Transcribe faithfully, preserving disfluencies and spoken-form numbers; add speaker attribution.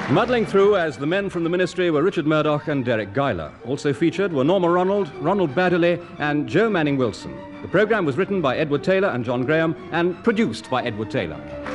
Speaker 1: Muddling through as the men from the Ministry were Richard Murdoch and Derek Guyler. Also featured were Norma Ronald, Ronald Baddeley and Joe Manning Wilson. The programme was written by Edward Taylor and John Graham and produced by Edward Taylor.